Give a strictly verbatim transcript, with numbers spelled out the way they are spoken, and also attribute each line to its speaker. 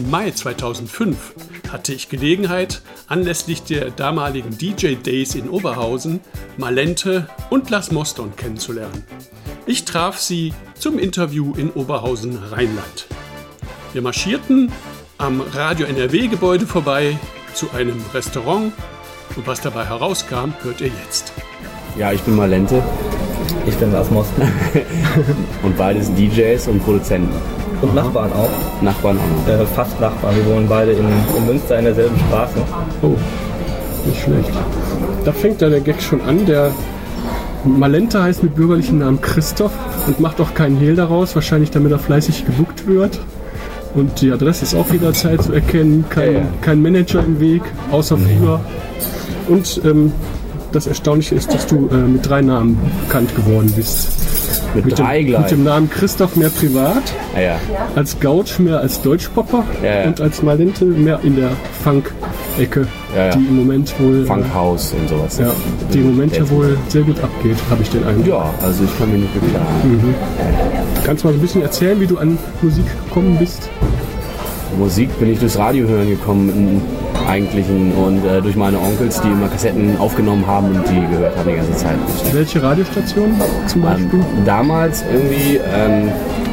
Speaker 1: Im Mai zweitausendfünf hatte ich Gelegenheit, anlässlich der damaligen D J Days in Oberhausen, Malente und Lars Moston kennenzulernen. Ich traf sie zum Interview in Oberhausen-Rheinland. Wir marschierten am Radio N R W-Gebäude vorbei zu einem Restaurant und was dabei herauskam, hört ihr jetzt.
Speaker 2: Ja, ich bin Malente.
Speaker 3: Ich bin Lars Moston.
Speaker 2: Und beides D Js und Produzenten.
Speaker 3: Und Nachbarn auch.
Speaker 2: Nachbarn auch.
Speaker 3: Äh, fast Nachbarn. Wir wohnen beide in, in Münster in derselben Straße.
Speaker 1: Oh, nicht schlecht. Da fängt ja der Gag schon an. Der Malente heißt mit bürgerlichem Namen Christoph und macht auch keinen Hehl daraus. Wahrscheinlich damit er fleißig gebucht wird. Und die Adresse ist auch jederzeit zu erkennen. Kein, ja, ja. kein Manager im Weg, außer früher. Und ähm, das Erstaunliche ist, dass du äh, mit drei Namen bekannt geworden bist.
Speaker 2: Mit,
Speaker 1: mit
Speaker 2: drei
Speaker 1: dem,
Speaker 2: gleich.
Speaker 1: Mit dem Namen Christoph mehr privat,
Speaker 2: ah, ja.
Speaker 1: als Gouch mehr als Deutschpopper
Speaker 2: ja, ja.
Speaker 1: und als Malente mehr in der Funk-Ecke,
Speaker 2: ja, ja.
Speaker 1: die im Moment wohl...
Speaker 2: Funkhaus und sowas.
Speaker 1: Ja, die im Moment ja wohl sehr gut abgeht, habe ich den Eindruck.
Speaker 2: Ja, also ich kann mich nicht beklagen.
Speaker 1: Mhm. Kannst du mal so ein bisschen erzählen, wie du an Musik gekommen bist?
Speaker 2: Musik bin ich durchs Radio hören gekommen im Eigentlichen und äh, durch meine Onkels, die immer Kassetten aufgenommen haben und die gehört haben die ganze Zeit.
Speaker 1: Welche Radiostation zum Beispiel?
Speaker 2: Ähm, damals irgendwie ähm,